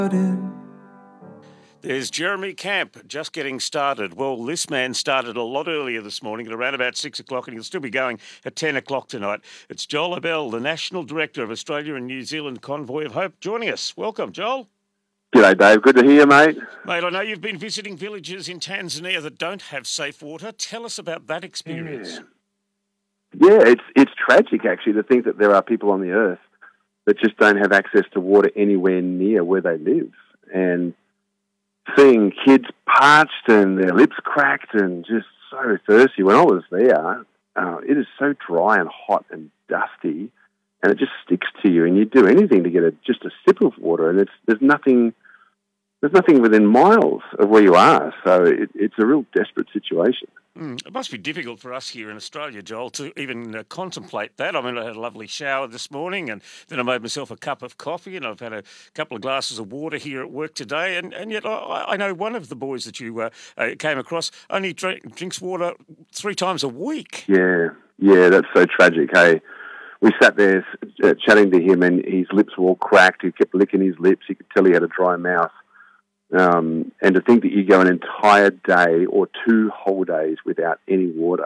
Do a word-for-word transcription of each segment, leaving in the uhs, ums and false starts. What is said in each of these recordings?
There's Jeremy Camp just getting started. Well, this man started a lot earlier this morning at around about six o'clock and he'll still be going at ten o'clock tonight. It's Joel Abell, the National Director of Australia and New Zealand Convoy of Hope, joining us. Welcome, Joel. G'day, Dave. Good to hear you, mate. Mate, I know you've been visiting villages in Tanzania that don't have safe water. Tell us about that experience. Yeah, yeah it's, it's tragic, actually, to think that there are people on the earth that just don't have access to water anywhere near where they live. And seeing kids parched and their lips cracked and just so thirsty. When I was there, uh, it is so dry and hot and dusty, and it just sticks to you. And you do anything to get a, just a sip of water, and it's there's nothing there's nothing within miles of where you are. So it, it's a real desperate situation. Mm, it must be difficult for us here in Australia, Joel, to even uh, contemplate that. I mean, I had a lovely shower this morning and then I made myself a cup of coffee and I've had a couple of glasses of water here at work today. And, and yet I, I know one of the boys that you uh, uh, came across only drink, drinks water three times a week. Yeah, yeah, that's so tragic, hey. We sat there uh, chatting to him and his lips were all cracked. He kept licking his lips. You could tell he had a dry mouth. Um, and to think that you go an entire day or two whole days without any water,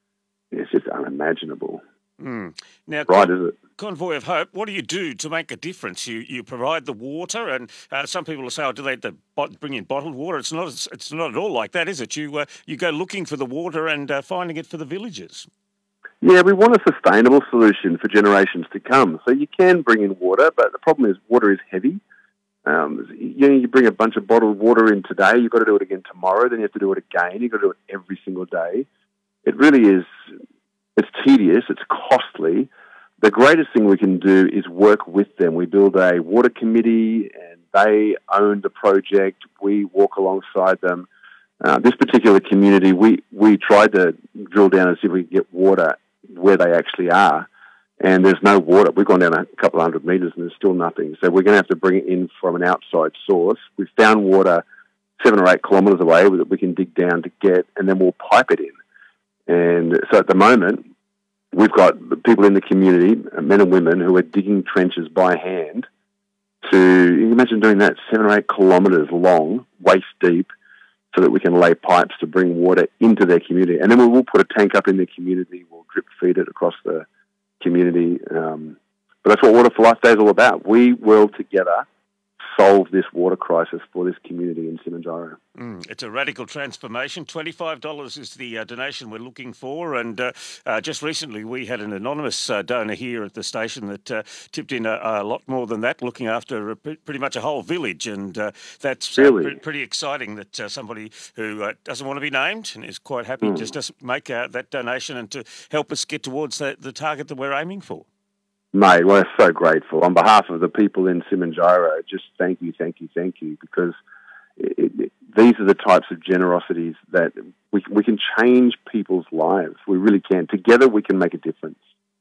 it's just unimaginable. Mm. Now, right, Con- is it? Convoy of Hope, what do you do to make a difference? You you provide the water, and uh, some people will say, "Oh, do they the bot- bring in bottled water?" It's not. It's not at all like that, is it? You uh, you go looking for the water and uh, finding it for the villagers. Yeah, we want a sustainable solution for generations to come. So you can bring in water, but the problem is water is heavy. Um, you know, you bring a bunch of bottled water in today, you've got to do it again tomorrow, then you have to do it again, you've got to do it every single day. It really is, it's tedious, it's costly. The greatest thing we can do is work with them. We build a water committee and they own the project, we walk alongside them. Uh, this particular community, we, we tried to drill down and see if we could get water where they actually are. And there's no water. We've gone down a couple of hundred metres and there's still nothing. So we're going to have to bring it in from an outside source. We've found water seven or eight kilometres away that we can dig down to get, and then we'll pipe it in. And so at the moment, we've got people in the community, men and women, who are digging trenches by hand to, you can imagine doing that, seven or eight kilometres long, waist deep, so that we can lay pipes to bring water into their community. And then we will put a tank up in their community, we'll drip feed it across the community, um, but that's what Water for Life Day is all about. We will together solve this water crisis for this community in Simanjaro. Mm, it's a radical transformation. twenty-five dollars is the uh, donation we're looking for, and uh, uh, just recently we had an anonymous uh, donor here at the station that uh, tipped in a, a lot more than that, looking after a, pretty much a whole village, and uh, that's really? uh, pre- pretty exciting that uh, somebody who uh, doesn't want to be named and is quite happy mm. just to make uh, that donation and to help us get towards the, the target that we're aiming for. Mate, we're so grateful. On behalf of the people in Simanjaro, just thank you, thank you, thank you, because it, it, these are the types of generosities that we, we can change people's lives. We really can. Together we can make a difference.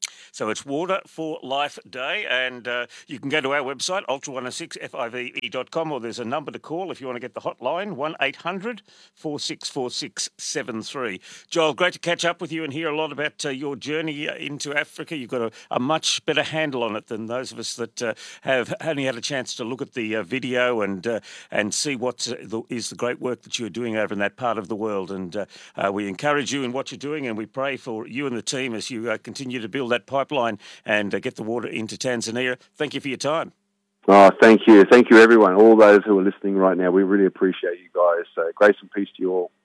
So it's Water for Life Day, and uh, you can go to our website, ultra one oh six F I V E dot com, or there's a number to call if you want to get the hotline, one eight hundred four six four six seven three. Joel, great to catch up with you and hear a lot about uh, your journey into Africa. You've got a, a much better handle on it than those of us that uh, have only had a chance to look at the uh, video and uh, and see what uh, the, is the great work that you're doing over in that part of the world. And uh, uh, we encourage you in what you're doing, and we pray for you and the team as you uh, continue to build that pipeline and uh, get the water into Tanzania. Thank you for your time. Oh, thank you. Thank you, everyone. All those who are listening right now, we really appreciate you guys. So grace and peace to you all.